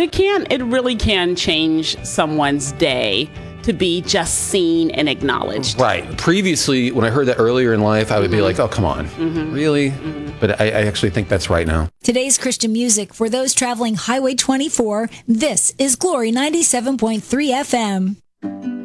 it really can change someone's day to be just seen and acknowledged. Right. Previously, when I heard that earlier in life, I would be like, oh, come on. Really? But I actually think that's right now. Today's Christian music for those traveling Highway 24. This is Glory 97.3 FM.